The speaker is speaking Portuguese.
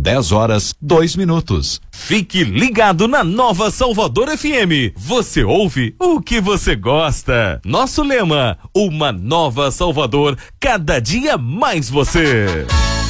10h02. Fique ligado na Nova Salvador FM. Você ouve o que você gosta. Nosso lema: uma Nova Salvador, cada dia mais você.